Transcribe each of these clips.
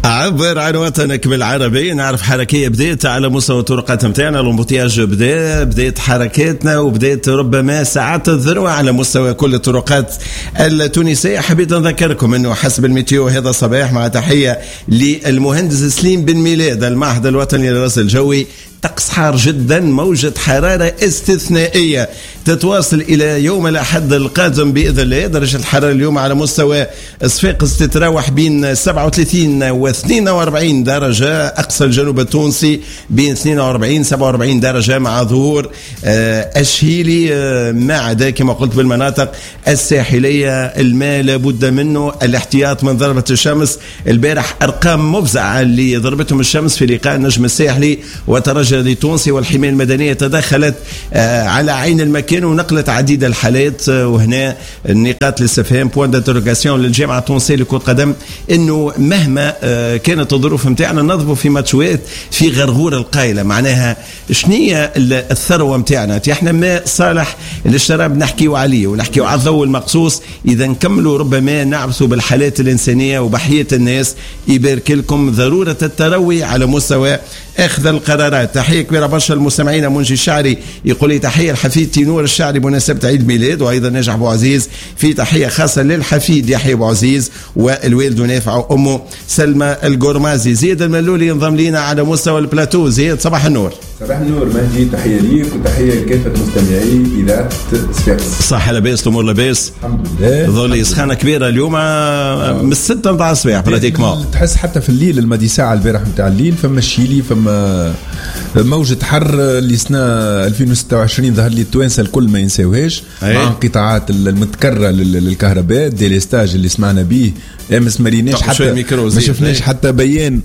عبر عن وطنك بالعربي. نعرف حركية بديت على مستوى الطرقات متاعنا، الامبوتياج بديت حركاتنا وبديت ربما ساعات الذروة على مستوى كل الطرقات التونسية. حبيت نذكركم انه حسب الميتيو هذا الصباح مع تحية للمهندس سليم بن ميلاد المعهد الوطني للرصد الجوي، طقس حار جدا، موجة حرارة استثنائية تتواصل إلى يوم الأحد القادم بإذن الله. درجة الحرارة اليوم على مستوى صفاقس تتراوح بين 37 و 42 درجة، أقصى الجنوب التونسي بين 42 47 درجة مع ظهور الشهيلي، ما عدا كما قلت بالمناطق الساحلية الماء لابد منه الاحتياط من ضربة الشمس. البارح أرقام مفزعة اللي ضربتهم الشمس في لقاء النجم الساحلي وترجي التونسي، والحماية المدنية تدخلت على عين المكان ونقلت عديد الحالات. وهنا النقاط الاستفهام بوان دانتروغاسيون للجامعة التونسية لكرة القدم، انه مهما كانت الظروف نتاعنا نضربوا في ماتشوات في غرغورة القايلة. معناها شنية الثروة نتاعنا؟ احنا ما صالح للشراب نحكيو عليه ونحكيو على الضوء المقصوص. اذا نكملوا ربما نعبثوا بالحالات الإنسانية وبحياة الناس. يبارك لكم ضرورة التروي على مستوى اخذ القرارات. تحيه كبيره برشا المستمعين. منجي الشعري يقول لي تحيه لحفيدتي نور الشعري بمناسبه عيد ميلاد، وايضا ناجح ابو عزيز في تحيه خاصه للحفيد يحيى ابو عزيز والوالد نافع وامه سلمى القرمازي. زيد الملولي ينضم لينا على مستوى البلاتو. زيد صباح النور. صباح النور مهدي، تحيه ليك وتحيه لكافه مستمعي اذاعه صفاقس. صح لاباس؟ الامور لاباس الحمد لله. ظل سخانه كبيره اليوم من 6 نتاع الصباح براتيكمون. تحس حتى في الليل المدي ساعه البارح نتاع الليل فما الشيلي، فما موجة حر اللي سنة 2026 ظهر لي التوانسه الكل ما ينساوهاش، مع انقطاعات المتكرره للكهرباء، ديليستاج اللي سمعنا به امس ما ريناش حتى ما شفناش حتى بيان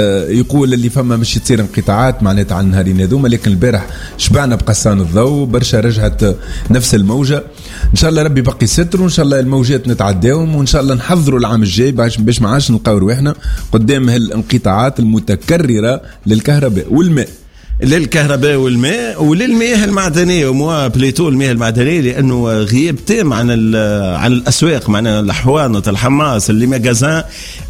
يقول اللي فما مش تصير انقطاعات معناتها على النهارين هذوما. لكن البارح شبعنا بقسان الضوء، برشا رجعت نفس الموجه. ان شاء الله ربي بقي ستر، وان شاء الله الموجات نتعداهم، وان شاء الله نحضروا العام الجاي باش ما عادش نلقاو رواحنا قدام هالانقطاعات المتكرره للكهرباء والماء. للكهرباء والماء وللمياه المعدنيه، وموا بليتو المياه المعدنيه، لانه غياب تام عن الاسواق. معنا الحوانط الحماس اللي ماغازان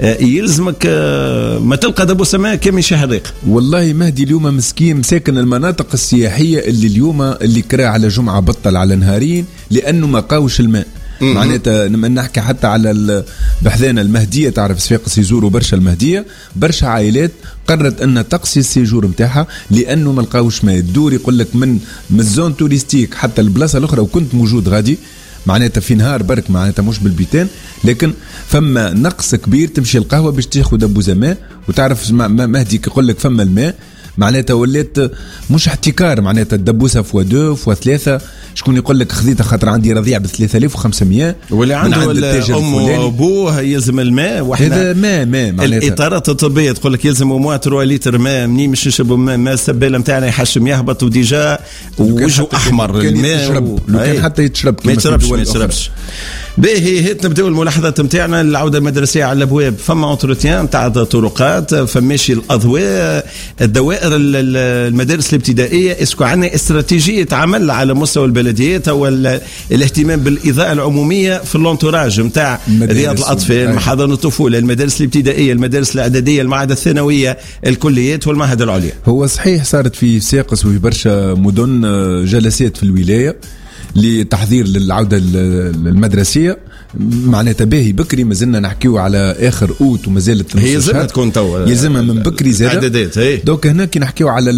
يلزمك ما تلقى دبو سماء كم شهريق. والله مهدي اليوم مسكين مساكن المناطق السياحيه اللي اليوم اللي كرا على جمعه بطل على نهارين لانه ما قاوش الماء. معناتها نحكي حتى على بحذانا المهدية، تعرف صفاقس يزوروا برشا المهدية، برشا عائلات قررت أن تقصي السيجور متاعها لأنه ما لقاوش ما يدور. يقول لك من الزون توريستيك حتى البلاصة الأخرى، وكنت موجود غادي معناتها في نهار برك معناتها مش بالبيتين، لكن فما نقص كبير. تمشي القهوة باش تاخذ دبوزة ماء، وتعرف مهدي يقول لك فما الماء معناتها ولات مش احتكار، معناتها الدبوسه فوا 2 فوا 3. شكون يقول لك خذيتها خاطر عندي رضيع ب 3500 ولا عنده ام وابوه يلزم الماء. واحنا هذا ماء معناتها الاطارات الطبيه تقول لك يلزم موا 3 لتر ماء. مني مش نشربوا ماء السباله نتاعنا يحشم يهبط وديجا وجهه احمر الماء. لو كان حتى يتشرب ما يتشربش. باهي هيت نبداو الملاحظات نتاعنا. العوده المدرسيه على الابواب، فما انتروتيان تاع الطرقات، فماشي الاضواء، الدوائر المدارس الابتدائيه. اسكو عندنا استراتيجيه عمل على مستوى البلديات او الاهتمام بالاضاءه العموميه في اللونتوراج نتاع رياض الاطفال، محاضن الطفوله، المدارس الابتدائيه، المدارس الاعداديه، المعاهد الثانويه، الكليات والمعاهد العليا. هو صحيح صارت في صفاقس وفي برشا مدن جلسات في الولايه لتحضير للعودة المدرسية، معناتها باهي بكري مازلنا نحكيو على آخر أوت ومازالت هي يلزمها تكون توا يلزمها من بكري زادة. دوك هنا كي نحكيو على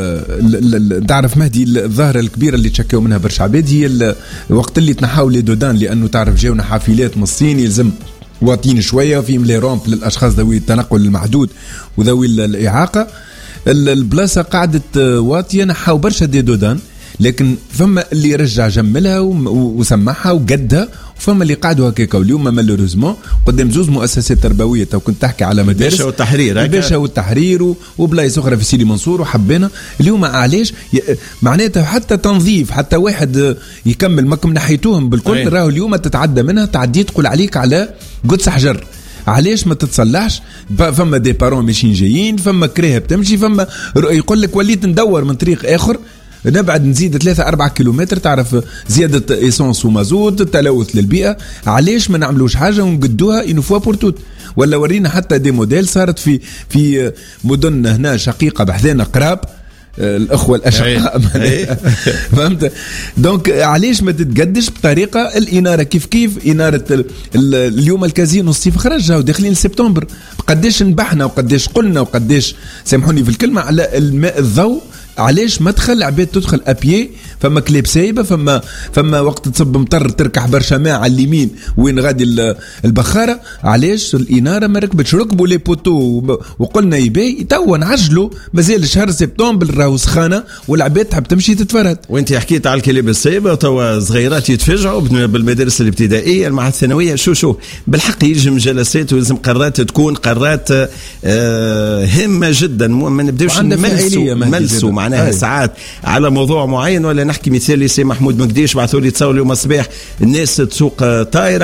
تعرف مهدي الظاهرة الكبيرة اللي تشكيو منها برشا عباد هي وقت اللي تنحاو لي دودان، لأنه تعرف جاونا حافلات من الصين يلزم واطين شوية فيهم لي رومب للأشخاص ذوي التنقل المحدود وذوي الإعاقة. البلاصة قعدت واطية نحاو برشا دي دودان، لكن فما اللي رجع جملها وسمعها وقدها، وفما اللي قعدوا هكاك. واليوم مالوريزمون قدام زوز مؤسسات تربويه، تو كنت تحكي على مدارس الباشا والتحرير وبلايص اخرى في سيدي منصور وحبينا. اليوم علاش معناتها حتى تنظيف، حتى واحد يكمل ماكم نحيتوهم بالكل، راهو اليوم تتعدى منها تعدي تقول عليك على قدس حجر. علاش ما تتصلحش؟ فما دي بارون ماشيين جايين، فما كراهه بتمشي، فما يقول لك وليت ندور من طريق اخر نبعد نزيد 3-4 كيلومتر، تعرف زياده ايسونس ومازوت، تلوث للبيئه. علاش ما نعملوش حاجه ونقدوها اون فوا بور توت؟ ولا ورينا حتى دي موديل صارت في مدن هنا شقيقه بحذانا قراب، الاخوه الاشقاء فهمت. دونك علاش ما تتقدش بطريقه الاناره كيف اناره اليوم الكازينو الصيف خرج وداخلين لسبتمبر، قداش نبحنا وقداش قلنا وقداش سامحوني في الكلمه على الماء الضوء. علاش ما تخلي عباد تدخل ابيي؟ فما كليب سايبه، فما وقت تصب مطر تركح برشا ماء على اليمين وين غادي البخاره. علاش الاناره ما ركبتش؟ ركبوا لي بوتو وقلنا يبي توا نعجلوا، مازال شهر سبتمبر راهو سخانه والعباد تحب تمشي تتفرد. وانت حكيت على الكليب السايبه، توا صغيرات يتفاجئوا بالمدارس الابتدائيه المعهد الثانويه. شو بالحق يلزم جلسات ويلزم قرارات تكون قرارات هامه جدا، ما نبداوش نملسوا معناها ساعات على موضوع معين. ولا نحكي مثال سي محمود مقديش بعثوا لي تصور اليوم الصباح الناس تسوق طايره